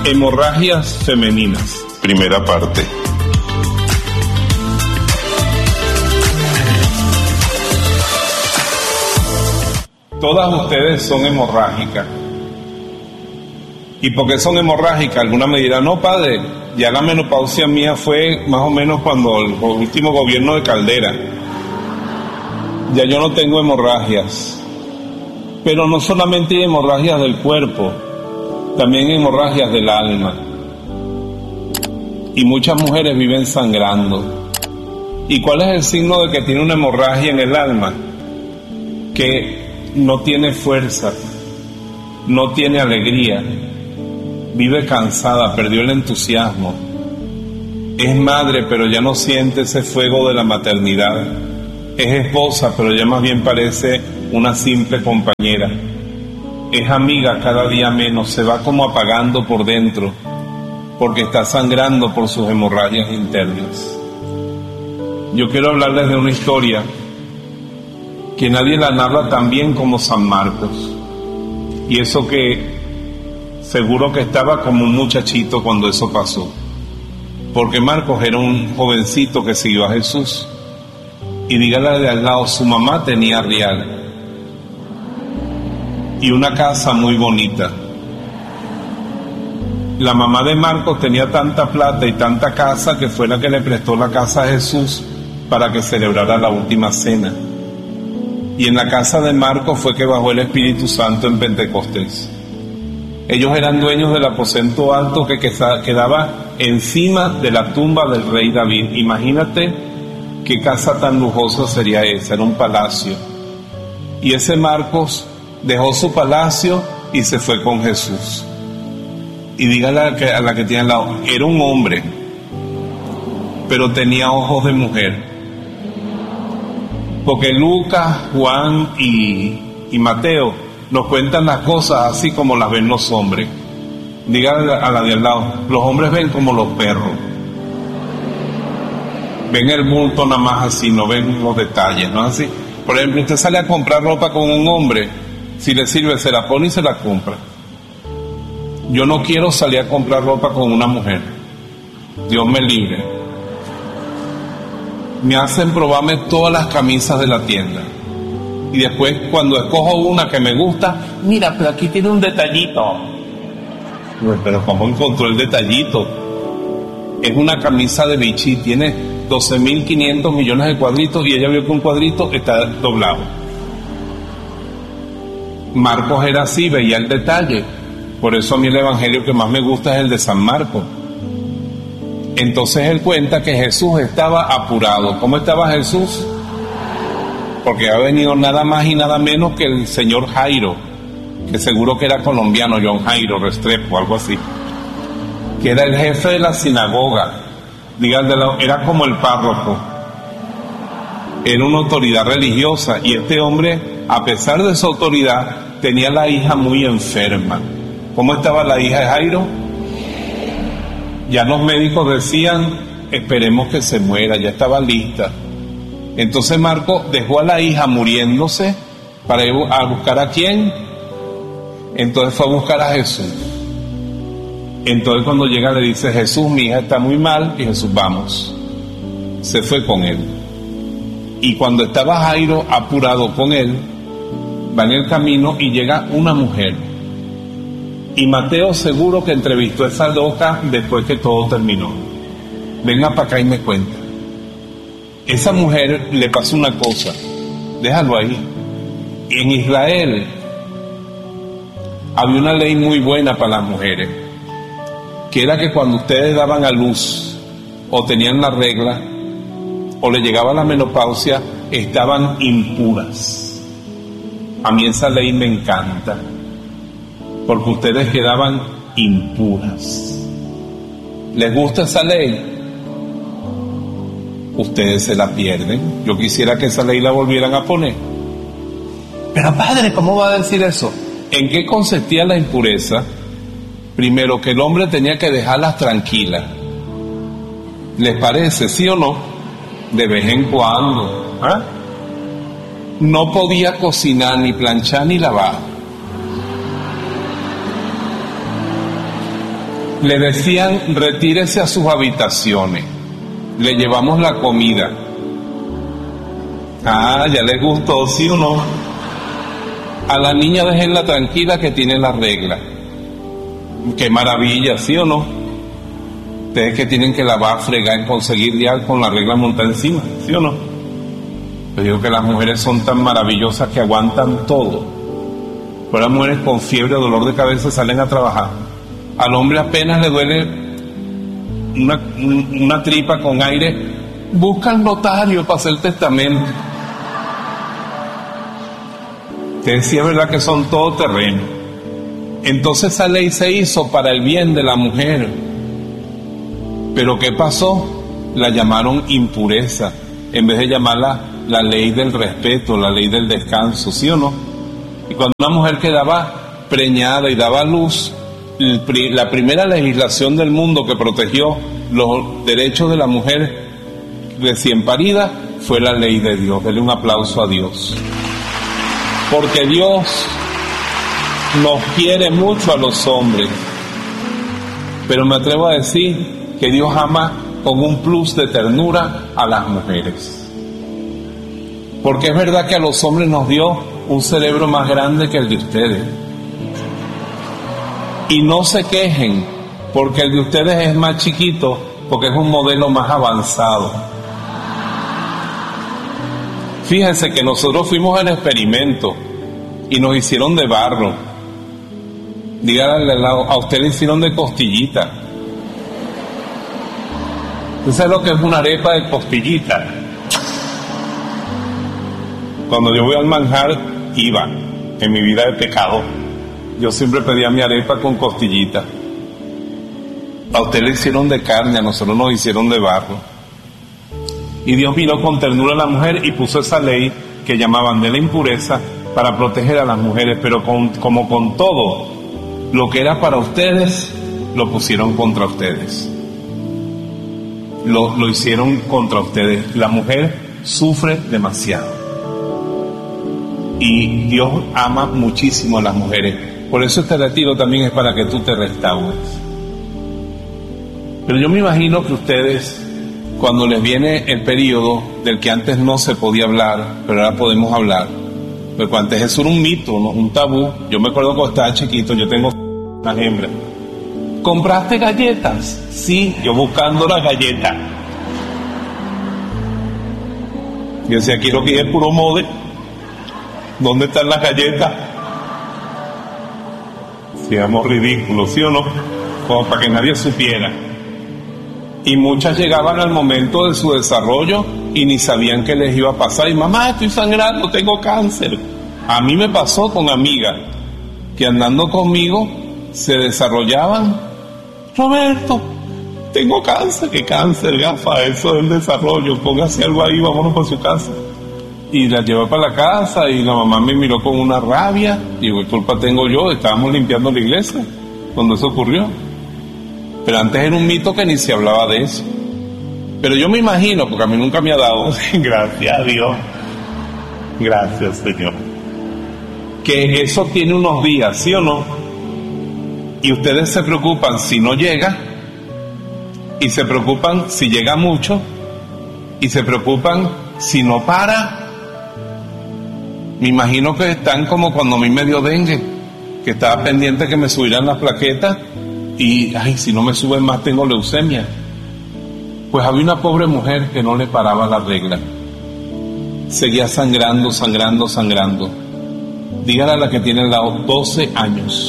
Hemorragias femeninas. Primera parte. Todas ustedes son hemorrágicas. ¿Y por qué son hemorrágicas? Alguna me dirá, no padre, ya la menopausia mía fue más o menos cuando el último gobierno de Caldera. Ya yo no tengo hemorragias. Pero no solamente hay hemorragias del cuerpo, también hay hemorragias del alma. Y muchas mujeres viven sangrando. ¿Y cuál es el signo de que tiene una hemorragia en el alma? Que no tiene fuerza, no tiene alegría, vive cansada, perdió el entusiasmo. Es madre, pero ya no siente ese fuego de la maternidad. Es esposa, pero ya más bien parece una simple compañera. Es amiga cada día menos, se va como apagando por dentro, porque está sangrando por sus hemorragias internas. Yo quiero hablarles de una historia que nadie la narra tan bien como San Marcos. Y eso que seguro que estaba como un muchachito cuando eso pasó. Porque Marcos era un jovencito que siguió a Jesús. Y dígale de al lado, su mamá tenía real. Y una casa muy bonita. La mamá de Marcos tenía tanta plata y tanta casa que fue la que le prestó la casa a Jesús para que celebrara la última cena. Y en la casa de Marcos fue que bajó el Espíritu Santo en Pentecostés. Ellos eran dueños del aposento alto que quedaba encima de la tumba del rey David. Imagínate qué casa tan lujosa sería esa, era un palacio. Y ese Marcos dejó su palacio y se fue con Jesús. Y dígale a la que tiene al lado, era un hombre, pero tenía ojos de mujer. Porque Lucas, Juan y Mateo nos cuentan las cosas así como las ven los hombres. Dígale a la de al lado, los hombres ven como los perros. Ven el bulto nada más así, no ven los detalles, ¿no? Así. Por ejemplo, usted sale a comprar ropa con un hombre, si le sirve se la pone y se la compra. Yo no quiero salir a comprar ropa con una mujer. Dios me libre. Me hacen probarme todas las camisas de la tienda. Y después, cuando escojo una que me gusta, mira, pero aquí tiene un detallito. Pero ¿cómo encontró el detallito? Es una camisa de Vichy, tiene 12.500 millones de cuadritos y ella vio que un cuadrito está doblado. Marcos era así, veía el detalle. Por eso a mí el evangelio que más me gusta es el de San Marcos. Entonces él cuenta que Jesús estaba apurado. ¿Cómo estaba Jesús? Porque ha venido nada más y nada menos que el señor Jairo, que seguro que era colombiano, John Jairo Restrepo, algo así, que era el jefe de la sinagoga. Era como el párroco, era una autoridad religiosa, y este hombre, a pesar de su autoridad, tenía la hija muy enferma. ¿Cómo estaba la hija de Jairo? Ya los médicos decían, esperemos que se muera, ya estaba lista. Entonces Marcos dejó a la hija muriéndose para ir a buscar a quién. Entonces fue a buscar a Jesús. Entonces cuando llega le dice, Jesús, mi hija está muy mal, y Jesús, vamos. Se fue con él. Y cuando estaba Jairo apurado con él, va en el camino y llega una mujer. Y Mateo seguro que entrevistó a esa loca después que todo terminó. Venga para acá y me cuenta. Esa mujer le pasó una cosa, déjalo ahí. En Israel había una ley muy buena para las mujeres, que era que cuando ustedes daban a luz, o tenían la regla, o le llegaba la menopausia, estaban impuras. A mí esa ley me encanta, porque ustedes quedaban impuras. ¿Les gusta esa ley? Ustedes se la pierden. Yo quisiera que esa ley la volvieran a poner. Pero padre, ¿cómo va a decir eso? ¿En qué consistía la impureza? Primero, que el hombre tenía que dejarlas tranquilas. ¿Les parece, sí o no? De vez en cuando. ¿Ah? No podía cocinar, ni planchar, ni lavar. Le decían, retírese a sus habitaciones, le llevamos la comida. Ah, ya les gustó, ¿sí o no? A la niña déjenla tranquila que tiene la regla. Qué maravilla, ¿sí o no? Ustedes que tienen que lavar, fregar, conseguir ya con la regla montada encima, ¿sí o no? Yo digo que las mujeres son tan maravillosas que aguantan todo. Pero las mujeres con fiebre o dolor de cabeza salen a trabajar. Al hombre apenas le duele una tripa con aire, buscan notario para hacer testamento. Ustedes sí es verdad que son todo terreno. Entonces esa ley se hizo para el bien de la mujer. Pero ¿qué pasó? La llamaron impureza, en vez de llamarla la ley del respeto, la ley del descanso, ¿sí o no? Y cuando una mujer quedaba preñada y daba luz, la primera legislación del mundo que protegió los derechos de la mujer recién parida fue la ley de Dios. Denle un aplauso a Dios. Porque Dios nos quiere mucho a los hombres, pero me atrevo a decir que Dios ama con un plus de ternura a las mujeres. Porque es verdad que a los hombres nos dio un cerebro más grande que el de ustedes. Y no se quejen, porque el de ustedes es más chiquito, porque es un modelo más avanzado. Fíjense que nosotros fuimos al experimento y nos hicieron de barro. Díganle a usted le hicieron de costillita. ¿Usted sabe lo que es una arepa de costillita? Cuando yo voy al manjar, iba en mi vida de pecado. Yo siempre pedía mi arepa con costillita. A usted le hicieron de carne, a nosotros nos hicieron de barro. Y Dios vino con ternura a la mujer y puso esa ley que llamaban de la impureza para proteger a las mujeres, pero como con todo, lo que era para ustedes, lo pusieron contra ustedes. Lo hicieron contra ustedes. La mujer sufre demasiado. Y Dios ama muchísimo a las mujeres. Por eso este retiro también es para que tú te restaures. Pero yo me imagino que ustedes, cuando les viene el periodo del que antes no se podía hablar, pero ahora podemos hablar, porque antes eso era un mito, ¿no? Un tabú. Yo me acuerdo cuando estaba chiquito, yo tengo una hembra. ¿Compraste galletas? Sí, yo buscando las galletas. Yo decía, quiero que es puro mode. ¿Dónde están las galletas? Seamos ridículos, ¿sí o no? Como para que nadie supiera. Y muchas llegaban al momento de su desarrollo y ni sabían qué les iba a pasar. Y mamá, estoy sangrando, tengo cáncer. A mí me pasó con amigas que andando conmigo se desarrollaban. Roberto, tengo cáncer. ¿Qué cáncer, gafa? Eso es el desarrollo. Póngase algo ahí, vámonos para su casa. Y la llevé para la casa y la mamá me miró con una rabia. Digo, ¿qué culpa tengo yo? Estábamos limpiando la iglesia cuando eso ocurrió. Pero antes era un mito que ni se hablaba de eso. Pero yo me imagino, porque a mí nunca me ha dado, gracias a Dios, gracias Señor, que eso tiene unos días, ¿sí o no? Y ustedes se preocupan si no llega, y se preocupan si llega mucho, y se preocupan si no para. Me imagino que están como cuando a mí me dio dengue, que estaba pendiente que me subieran las plaquetas y, ay, si no me suben más tengo leucemia. Pues había una pobre mujer que no le paraba la regla. Seguía sangrando, sangrando, sangrando. Dígale a la que tiene al lado, 12 años.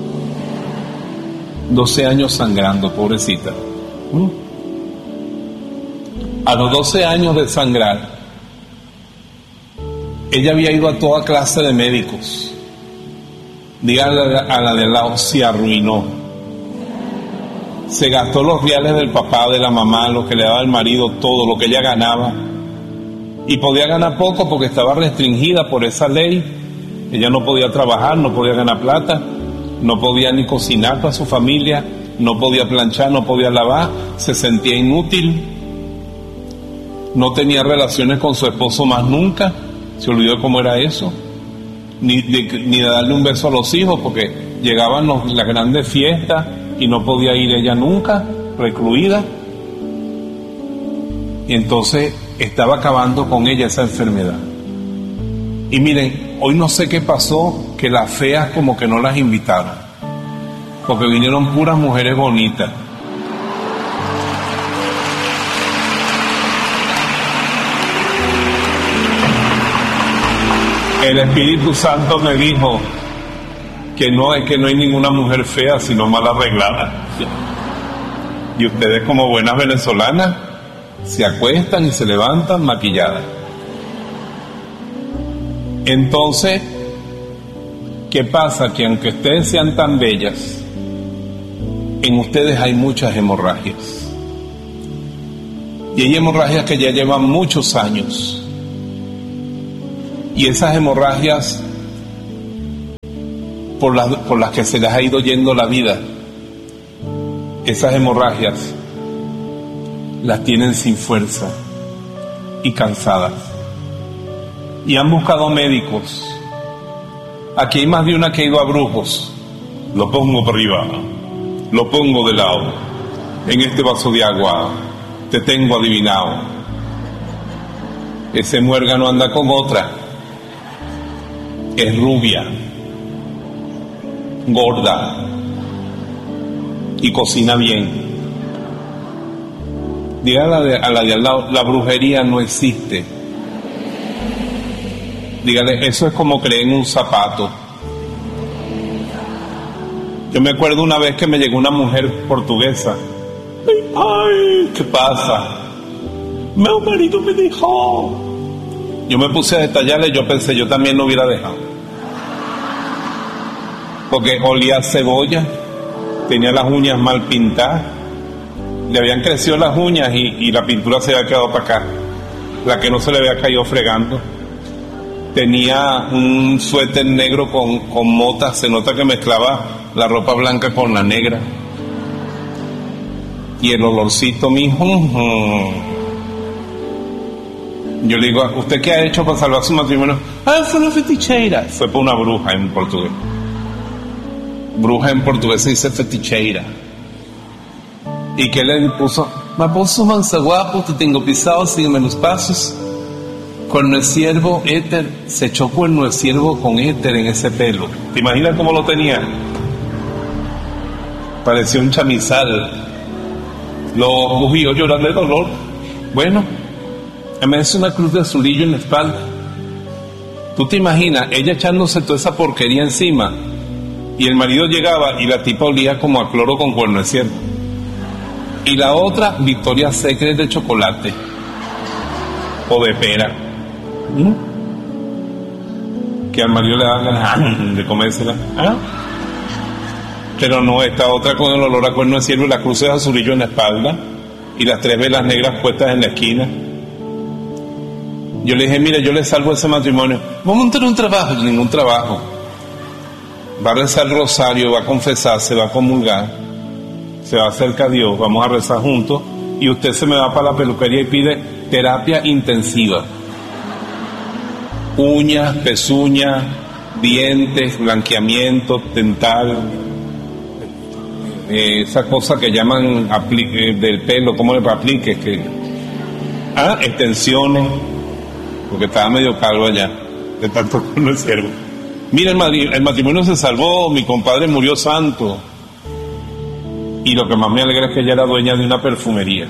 12 años sangrando, pobrecita. A los 12 años de sangrar, ella había ido a toda clase de médicos. Dígale a la de al lado, se arruinó. Se gastó los reales del papá, de la mamá, lo que le daba el marido, todo lo que ella ganaba. Y podía ganar poco porque estaba restringida por esa ley. Ella no podía trabajar, no podía ganar plata, no podía ni cocinar para su familia, no podía planchar, no podía lavar, se sentía inútil. No tenía relaciones con su esposo más nunca. Se olvidó cómo era eso, ni de darle un beso a los hijos, porque llegaban las grandes fiestas y no podía ir ella nunca, recluida. Y entonces estaba acabando con ella esa enfermedad. Y miren, hoy no sé qué pasó, que las feas como que no las invitaron, porque vinieron puras mujeres bonitas. El Espíritu Santo me dijo que no hay ninguna mujer fea, sino mal arreglada. Y ustedes, como buenas venezolanas, se acuestan y se levantan maquilladas. Entonces, ¿qué pasa? Que aunque ustedes sean tan bellas, en ustedes hay muchas hemorragias. Y hay hemorragias que ya llevan muchos años. Y esas hemorragias por las que se les ha ido yendo la vida, esas hemorragias las tienen sin fuerza y cansadas. Y han buscado médicos. Aquí hay más de una que ha ido a brujos. Lo pongo por arriba, lo pongo de lado, en este vaso de agua, te tengo adivinado. Ese muérgano anda con otra, es rubia, gorda y cocina bien. Dígale a la de al lado, la brujería no existe. Dígale, eso es como creer en un zapato. Yo me acuerdo una vez que me llegó una mujer portuguesa. Ay, ¿qué pasa? Mi marido me dejó. Yo me puse a detallarle, yo pensé, yo también lo hubiera dejado. Porque olía a cebolla, tenía las uñas mal pintadas, le habían crecido las uñas y la pintura se había quedado para acá, la que no se le había caído fregando. Tenía un suéter negro con motas, se nota que mezclaba la ropa blanca con la negra. Y el olorcito, mijo. Yo le digo, ¿usted qué ha hecho para salvar su matrimonio? Ah, fue una feticheira. Fue por una bruja en portugués. Bruja en portugués se dice feticheira. ¿Y qué le puso? Me puso mansa guapo, te tengo pisado, sígueme los pasos. Cuerno de ciervo, éter, se echó cuerno de ciervo con éter en ese pelo. ¿Te imaginas cómo lo tenía? Parecía un chamizal. Lo vio llorar de dolor. Bueno, me hace una cruz de azulillo en la espalda. ¿Tú te imaginas? Ella echándose toda esa porquería encima y el marido llegaba y la tipa olía como a cloro con cuerno de ciervo. Y la otra, Victoria's Secret de chocolate o de pera. Que al marido le daban ganas de comérsela. ¿Ah? Pero no, esta otra con el olor a cuerno de ciervo y la cruz de azurillo en la espalda y las 3 velas negras puestas en la esquina. Yo le dije, mire, yo le salvo ese matrimonio. Vamos a tener un trabajo. Ningún trabajo. Va a rezar el rosario, va a confesarse, va a comulgar, se va acerca a Dios, vamos a rezar juntos y usted se me va para la peluquería y pide terapia intensiva. Uñas, pezuñas, dientes, blanqueamiento, dental, esa cosa que llaman del pelo, ¿cómo le apliques? Extensiones, porque estaba medio calvo allá, de tanto con el ciervo. Mira, el matrimonio se salvó, mi compadre murió santo. Y lo que más me alegra es que ella era dueña de una perfumería.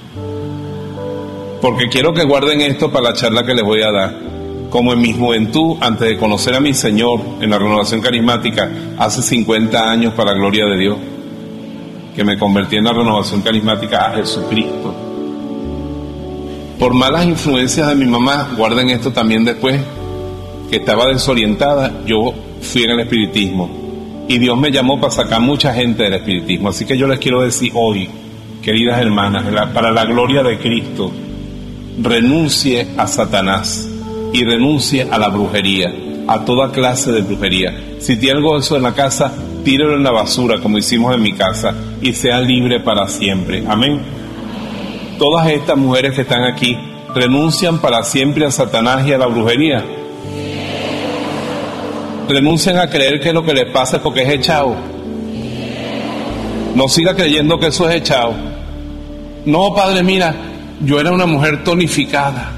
Porque quiero que guarden esto para la charla que les voy a dar. Como en mi juventud, antes de conocer a mi Señor en la renovación carismática, hace 50 años, para la gloria de Dios, que me convertí en la renovación carismática a Jesucristo. Por malas influencias de mi mamá, guarden esto también después, que estaba desorientada, yo fui en el espiritismo. Y Dios me llamó para sacar mucha gente del espiritismo. Así que yo les quiero decir hoy, queridas hermanas, para la gloria de Cristo, renuncie a Satanás y renuncie a la brujería, a toda clase de brujería. Si tiene algo de eso en la casa, tírelo en la basura, como hicimos en mi casa, y sea libre para siempre. Amén. Todas estas mujeres que están aquí renuncian para siempre a Satanás y a la brujería. Renuncian a creer que lo que les pasa es porque es echado. No siga creyendo que eso es echado. No, padre, mira, yo era una mujer tonificada.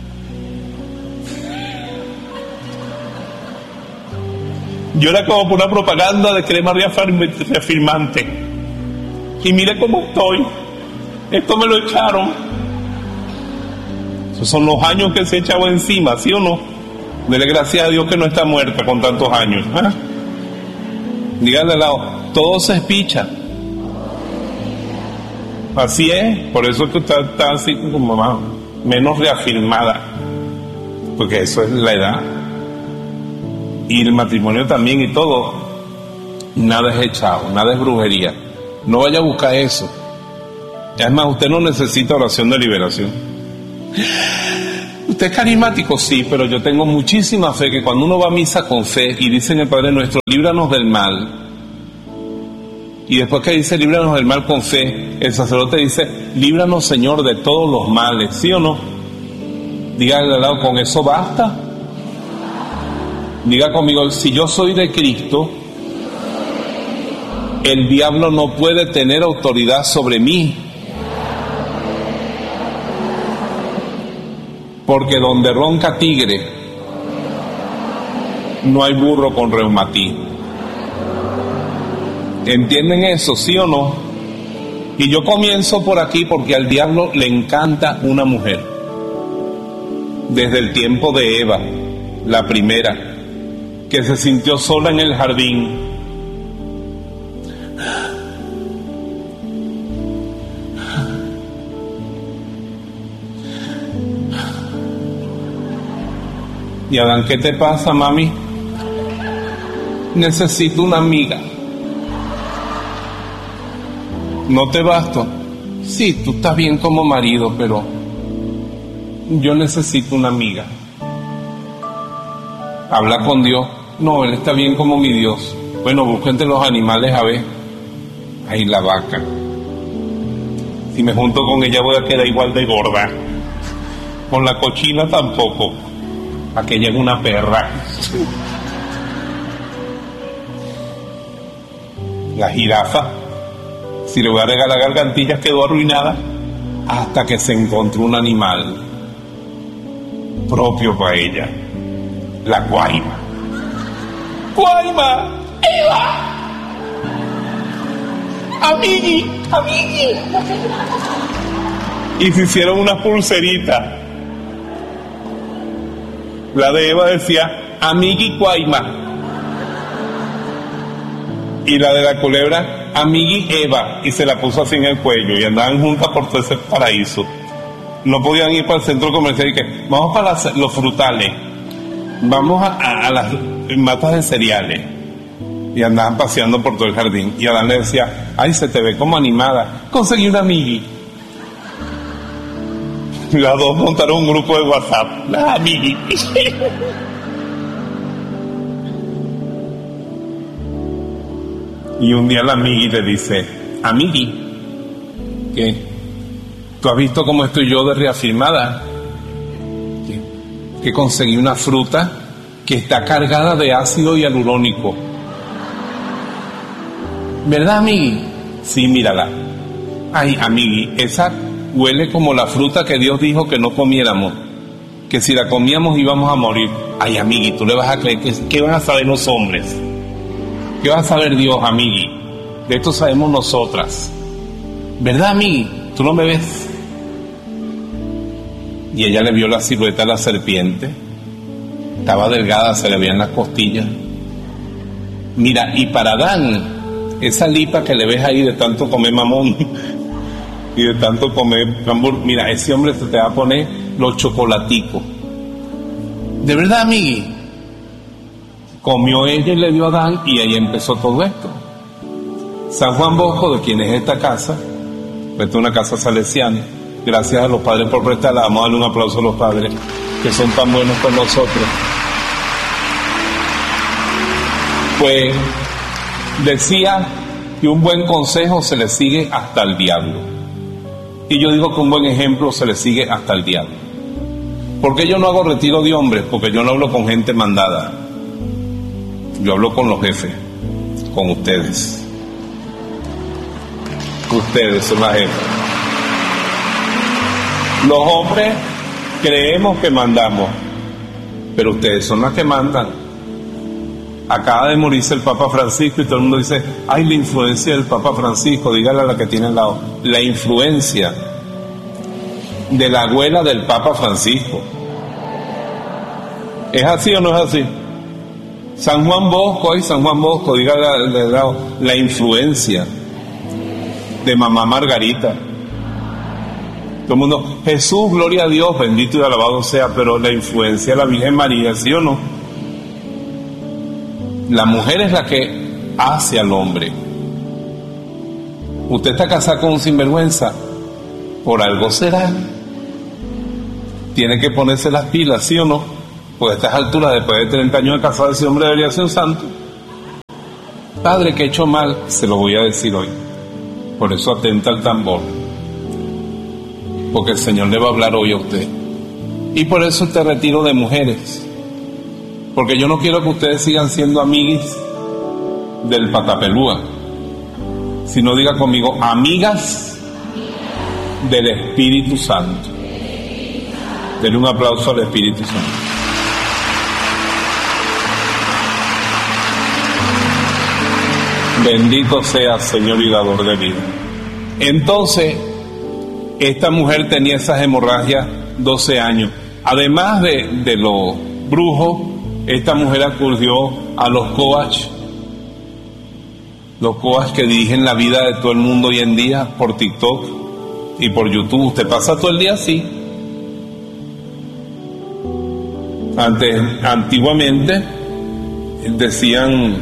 Yo era como una propaganda de crema reafirmante. Y mire cómo estoy. Esto me lo echaron. Esos son los años que se echaba encima, ¿sí o no? Dele gracias a Dios que no está muerta con tantos años. ¿Ah? Dígale al lado, todo se espicha. Así es, por eso es que usted está así como más, menos reafirmada. Porque eso es la edad. Y el matrimonio también y todo. Nada es echado, nada es brujería. No vaya a buscar eso. Es más, usted no necesita oración de liberación. ¿Usted es carismático? Sí, pero yo tengo muchísima fe que cuando uno va a misa con fe y dice en el Padre Nuestro, líbranos del mal, y después que dice líbranos del mal con fe, el sacerdote dice, líbranos Señor de todos los males, ¿sí o no? Dígale al lado, ¿con eso basta? Diga conmigo, si yo soy de Cristo, el diablo no puede tener autoridad sobre mí. Porque donde ronca tigre, no hay burro con reumatismo. ¿Entienden eso, sí o no? Y yo comienzo por aquí porque al diablo le encanta una mujer. Desde el tiempo de Eva, la primera, que se sintió sola en el jardín. Y Adán, ¿qué te pasa, mami? Necesito una amiga. ¿No te basto? Sí, tú estás bien como marido, pero yo necesito una amiga. Habla con Dios. No, él está bien como mi Dios. Bueno, busca entre los animales a ver. Ahí la vaca. Si me junto con ella voy a quedar igual de gorda. Con la cochina tampoco. Aquella es una perra. La jirafa, si le voy a regalar gargantillas, quedó arruinada hasta que se encontró un animal propio para ella, la guaima. ¡Guaima! ¡Eva! ¡Amigui! ¡Amigui! Y se hicieron unas pulseritas. La de Eva decía, amigui Guaima. Y la de la culebra, amigui Eva. Y se la puso así en el cuello. Y andaban juntas por todo ese paraíso. No podían ir para el centro comercial y que, vamos para los frutales. Vamos a las matas de cereales. Y andaban paseando por todo el jardín. Y Adán le decía, ay, se te ve como animada. Conseguí una amigui. Las dos montaron un grupo de WhatsApp. Las amigui. Y un día la amigui le dice, amigui, ¿qué? ¿Tú has visto cómo estoy yo de reafirmada? Que conseguí una fruta que está cargada de ácido hialurónico. ¿Verdad, amigui? Sí, mírala. Ay, amigui, esa huele como la fruta que Dios dijo que no comiéramos, que si la comíamos íbamos a morir. Ay, amigui, tú le vas a creer ¿qué van a saber los hombres? ¿Qué va a saber Dios, amigui? De esto sabemos nosotras. ¿Verdad, amigui? ¿Tú no me ves? Y ella le vio la silueta de la serpiente. Estaba delgada, se le veían las costillas. Mira, y para Adán, esa lipa que le ves ahí de tanto comer mamón y de tanto comer hamburguesa, mira, ese hombre se te va a poner los chocolaticos. ¿De verdad, amigui? Comió ella y le dio a Adán y ahí empezó todo esto. San Juan Bosco, de quien es esta casa, esta es una casa salesiana. Gracias a los padres por prestarla. Vamos a darle un aplauso a los padres que son tan buenos con nosotros. Pues decía que un buen consejo se le sigue hasta el diablo. Y yo digo que un buen ejemplo se le sigue hasta el diablo. ¿Por qué yo no hago retiro de hombres? Porque yo no hablo con gente mandada. Yo hablo con los jefes, con ustedes. Ustedes son la jefa. Los hombres creemos que mandamos, pero ustedes son las que mandan. Acaba de morirse el Papa Francisco y todo el mundo dice, ay, la influencia del Papa Francisco. Dígale a la que tiene al lado, la influencia de la abuela del Papa Francisco. ¿Es así o no es así? San Juan Bosco, ay, San Juan Bosco, dígale al lado, la influencia de mamá Margarita. Todo el mundo, Jesús, gloria a Dios, bendito y alabado sea, pero la influencia de la Virgen María, ¿sí o no? La mujer es la que hace al hombre. Usted está casado con un sinvergüenza, por algo será. Tiene que ponerse las pilas, ¿sí o no? Pues a estas alturas, después de 30 años de casado, ese hombre debería ser un santo. Padre, que he hecho mal, se lo voy a decir hoy. Por eso atenta al tambor, porque el Señor le va a hablar hoy a usted. Y por eso te retiro de mujeres, porque yo no quiero que ustedes sigan siendo amiguis del patapelúa, sino diga conmigo, amigas del Espíritu Santo. Denle un aplauso al Espíritu Santo. Bendito sea Señor y dador de vida. Entonces, esta mujer tenía esas hemorragias 12 años. Además de los brujos, esta mujer acudió a los coach que dirigen la vida de todo el mundo hoy en día por TikTok y por YouTube. Usted pasa todo el día así. Antiguamente decían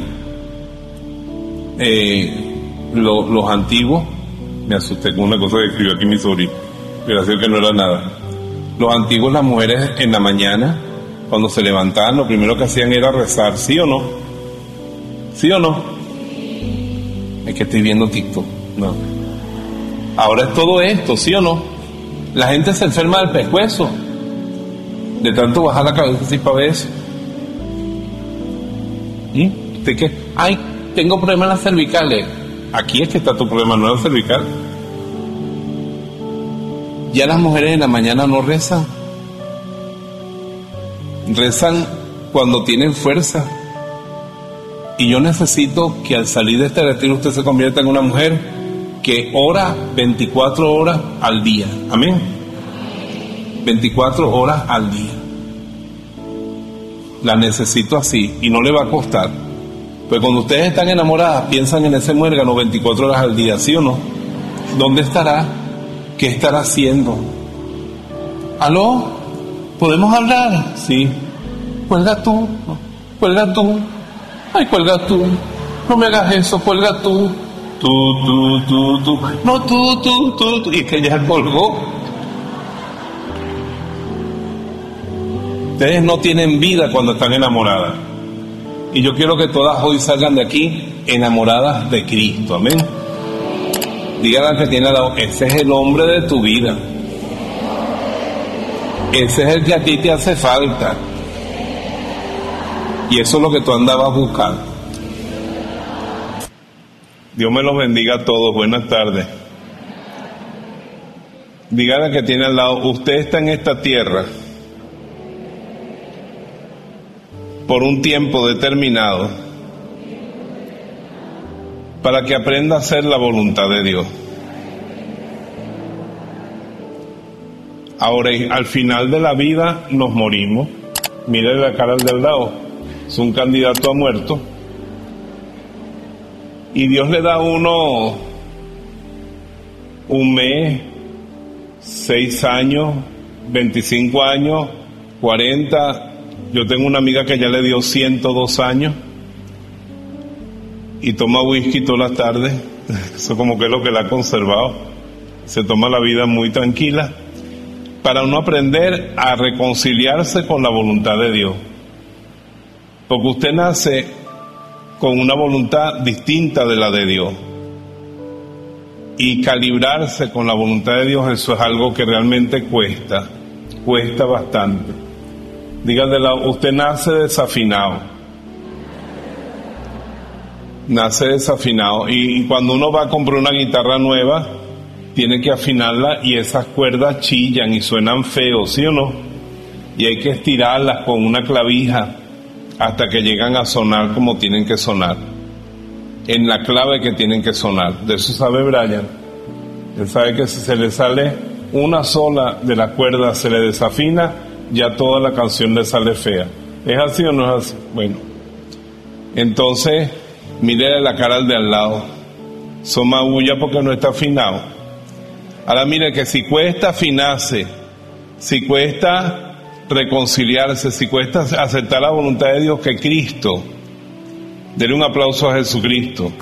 los antiguos, me asusté con una cosa que escribió aquí mi sobrino, gracias que no era nada. Los antiguos, las mujeres en la mañana, cuando se levantaban, lo primero que hacían era rezar, ¿sí o no? ¿Sí o no? Es que estoy viendo TikTok, no. Ahora es todo esto, ¿sí o no? La gente se enferma del pescuezo, de tanto bajar la cabeza así para ver eso. ¿Usted qué? Ay, tengo problemas en las cervicales. Aquí es que está tu problema, no en la cervical. Ya las mujeres en la mañana no rezan. Rezan cuando tienen fuerza. Y yo necesito que al salir de este retiro usted se convierta en una mujer que ora 24 horas al día. Amén. 24 horas al día. La necesito así y no le va a costar. Pues cuando ustedes están enamoradas, piensan en ese muérgano 24 horas al día, ¿sí o no? ¿Dónde estará? ¿Qué estará haciendo? ¿Aló? ¿Podemos hablar? Sí. Cuelga tú. Cuelga tú. Ay, cuelga tú. No me hagas eso, cuelga tú. Tú. No, tú. Y que ya colgó. Ustedes no tienen vida cuando están enamoradas. Y yo quiero que todas hoy salgan de aquí enamoradas de Cristo. Amén. Díganle que tiene al lado, ese es el hombre de tu vida. Ese es el que a ti te hace falta. Y eso es lo que tú andabas buscando. Dios me los bendiga a todos. Buenas tardes. Díganle que tiene al lado, usted está en esta tierra por un tiempo determinado para que aprenda a hacer la voluntad de Dios. Ahora, al final de la vida nos morimos. Mire la cara del lado, es un candidato a muerto. Y Dios le da a uno un mes, 6 años, 25 años, 40. Yo tengo una amiga que ya le dio 102 años y toma whisky todas las tardes. Eso como que es lo que la ha conservado. Se toma la vida muy tranquila para uno aprender a reconciliarse con la voluntad de Dios. Porque usted nace con una voluntad distinta de la de Dios. Y calibrarse con la voluntad de Dios, eso es algo que realmente cuesta bastante. Dígale, usted nace desafinado. nace desafinado. Y cuando uno va a comprar una guitarra nueva, tiene que afinarla y esas cuerdas chillan y suenan feos, ¿sí o no? Y hay que estirarlas con una clavija hasta que llegan a sonar como tienen que sonar, en la clave que tienen que sonar. De eso sabe Brian. Él sabe que si se le sale una sola de las cuerdas, se le desafina, ya toda la canción le sale fea. ¿Es así o no es así? Bueno, entonces mire la cara al de al lado, somabulla porque no está afinado. Ahora mire que si cuesta afinarse, si cuesta reconciliarse, si cuesta aceptar la voluntad de Dios, que Cristo, denle un aplauso a Jesucristo,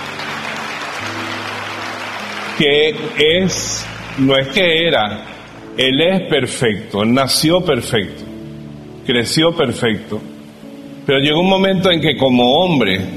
que no es que era, Él es perfecto, Él nació perfecto, creció perfecto, pero llegó un momento en que como hombre